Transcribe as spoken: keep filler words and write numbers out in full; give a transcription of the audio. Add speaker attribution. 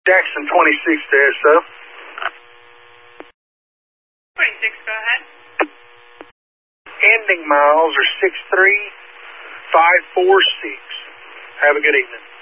Speaker 1: Jackson twenty-six to S O.
Speaker 2: twenty-six, go ahead.
Speaker 1: Ending miles are six three five four six. Have a good evening.